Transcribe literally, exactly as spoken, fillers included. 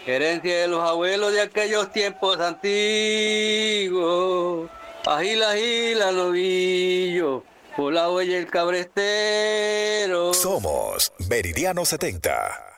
Herencia de los abuelos de aquellos tiempos antiguos. Agila, agila, novillo, por la huella el cabrestero. Somos Meridiano setenta.